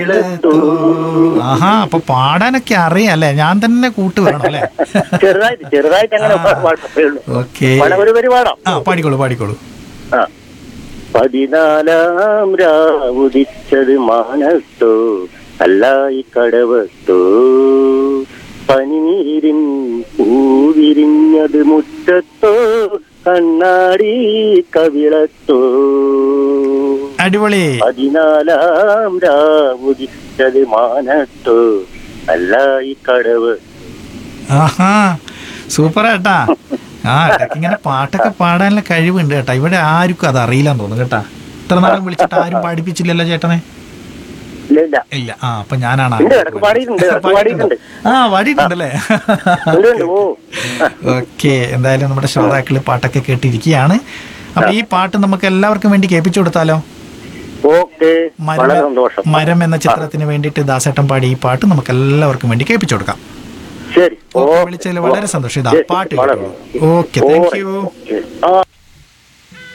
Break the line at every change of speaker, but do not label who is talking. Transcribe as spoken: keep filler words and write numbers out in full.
ആഹാ, അപ്പൊ പാടാനൊക്കെ അറിയാം അല്ലേ? ഞാൻ തന്നെ കൂട്ട് വേണം അല്ലേ?
ചെറുതായിട്ട് ചെറുതായിട്ട് അങ്ങനെ
ഓക്കെ,
ഒരു പരിപാടാം.
ആ പാടിക്കോളൂ പാടിക്കോളൂ.
ആ പതിനാലാം രാവുദിച്ചത് മാനത്തോ അല്ലായി കടവത്തോ, പനിനീരിൻ പൂവിരിഞ്ഞത് മുറ്റത്തോ കണ്ണാടി കവിളത്തോ.
അടിപൊളി.
പതിനാലാം രാവുദിച്ചത് മാനത്തോ അല്ലായി കടവ്.
ആഹാ, സൂപ്പർ ഏട്ടാ. ആ ഇടയ്ക്ക് ഇങ്ങനെ പാട്ടൊക്കെ പാടാനുള്ള കഴിവുണ്ട് കേട്ടാ. ഇവിടെ ആർക്കും അത് അറിയില്ലെന്ന് തോന്നുന്നു കേട്ടാ. ഇത്ര നാളും വിളിച്ചിട്ട് ആരും പാടിപ്പിച്ചില്ലല്ലോ ചേട്ടനെ? ഇല്ല. ആ അപ്പൊ ഞാനാണ്. ആ പാടിയിട്ടുണ്ടല്ലേ? ഓക്കെ, എന്തായാലും നമ്മുടെ ശ്രോതാക്കള് പാട്ടൊക്കെ കേട്ടിരിക്കുകയാണ്. അപ്പൊ ഈ പാട്ട് നമുക്ക് എല്ലാവർക്കും വേണ്ടി കേൾപ്പിച്ചു കൊടുത്താലോ? മരം എന്ന ചിത്രത്തിന് വേണ്ടിയിട്ട് ദാസേട്ടൻ പാടി ഈ പാട്ട് നമുക്ക് എല്ലാവർക്കും വേണ്ടി കേൾപ്പിച്ചു കൊടുക്കാം. വിളിച്ചതിൽ വളരെ സന്തോഷം. ഇതാ പാട്ട്. Okay, thank you.